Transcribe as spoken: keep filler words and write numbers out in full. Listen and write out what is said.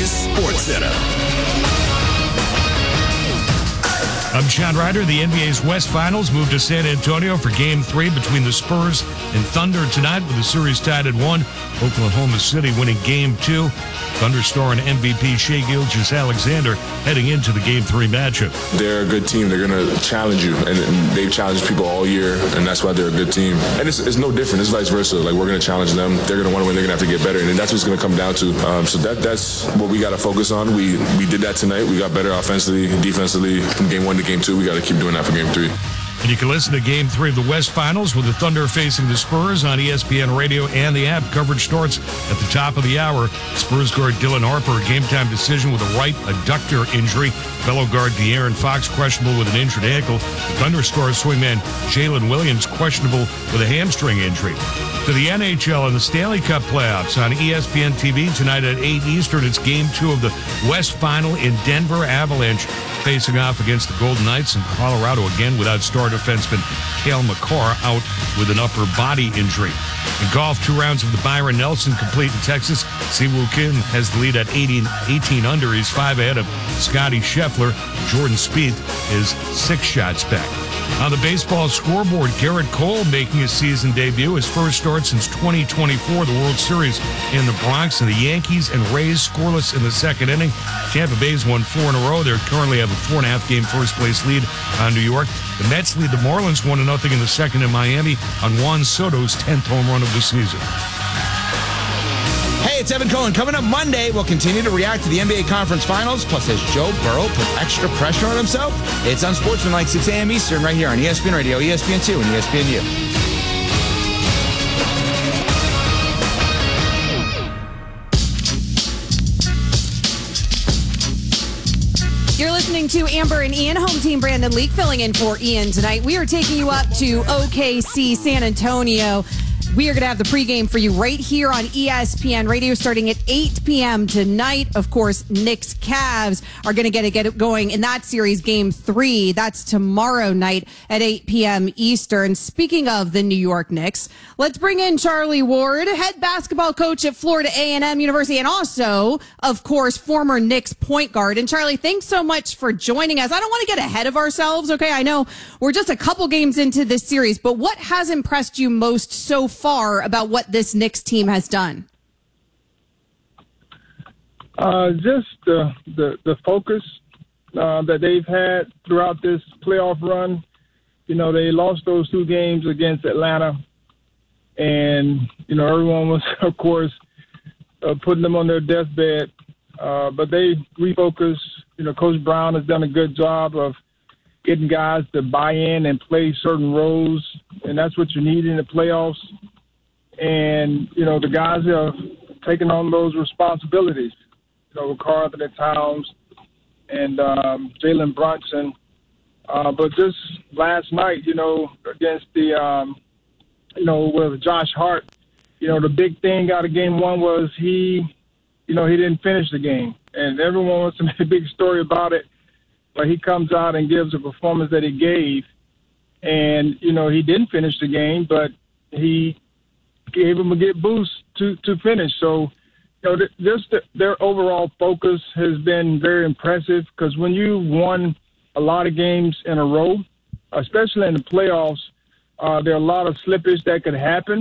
is SportsCenter. I'm John Ryder. The N B A's West Finals moved to San Antonio for Game three between the Spurs and Thunder tonight, with the series tied at one. Oklahoma City winning Game two. Thunder star and M V P Shai Gilgeous-Alexander heading into the Game three matchup. They're a good team. They're going to challenge you, and, and they've challenged people all year, and that's why they're a good team. And it's, it's no different. It's vice versa. Like, we're going to challenge them. They're going to want to win. They're going to have to get better, and that's what it's going to come down to. Um, so that that's what we got to focus on. We we did that tonight. We got better offensively, defensively from Game one to Game two. We got to keep doing that for Game three. And you can listen to Game three of the West Finals with the Thunder facing the Spurs on E S P N Radio and the app. Coverage starts at the top of the hour. Spurs guard Dylan Harper, a game-time decision with a right adductor injury. Fellow guard De'Aaron Fox questionable with an injured ankle. The Thunder star swingman Jalen Williams questionable with a hamstring injury. To the N H L and the Stanley Cup playoffs on E S P N T V tonight at eight Eastern. It's Game two of the West Final in Denver. Avalanche facing off against the Golden Knights, in Colorado again without star defenseman Cale Makar out with an upper body injury. In golf, two rounds of the Byron Nelson complete in Texas. Siwoo Kim has the lead at eighteen, eighteen under. He's five ahead of Scotty Scheffler. Jordan Spieth is six shots back. On the baseball scoreboard, Garrett Cole making his season debut, his first start since twenty twenty-four, the World Series in the Bronx, and the Yankees and Rays scoreless in the second inning. Tampa Bay's won four in a row. They currently have a four and a half game first place lead on New York. The Mets lead the Marlins one to nothing in the second in Miami on Juan Soto's tenth home run of the season. Hey, it's Evan Cohen. Coming up Monday, we'll continue to react to the N B A Conference Finals. Plus, as Joe Burrow put extra pressure on himself, it's on Sportsmanlike, six a.m. Eastern, right here on E S P N Radio, E S P N two, and E S P N U. You're listening to Amber and Ian. Home team Brandon Leak filling in for Ian tonight. We are taking you up to O K C San Antonio. We are going to have the pregame for you right here on E S P N Radio starting at eight p.m. tonight. Of course, Knicks Cavs are going to get it, get it going in that series, Game three. That's tomorrow night at eight p.m. Eastern. Speaking of the New York Knicks, let's bring in Charlie Ward, head basketball coach at Florida A and M University, and also, of course, former Knicks point guard. And Charlie, thanks so much for joining us. I don't want to get ahead of ourselves, okay? I know we're just a couple games into this series, but what has impressed you most so far? far about what this Knicks team has done? Uh, just the, the, the focus uh, that they've had throughout this playoff run. You know, they lost those two games against Atlanta, and, you know, everyone was, of course, uh, putting them on their deathbed. Uh, but they refocused. You know, Coach Brown has done a good job of getting guys to buy in and play certain roles, and that's what you need in the playoffs. And, you know, the guys have taken on those responsibilities. You know, Karl Anthony Towns and um, Jalen Brunson. Uh, but just last night, you know, against the, um, you know, with Josh Hart, you know, the big thing out of game one was he, you know, he didn't finish the game. And everyone wants to make a big story about it. But he comes out and gives a performance that he gave. And, you know, he didn't finish the game, but he gave him a good boost to, to finish. So, you know, just the, their overall focus has been very impressive because when you won a lot of games in a row, especially in the playoffs, uh, there are a lot of slippage that could happen.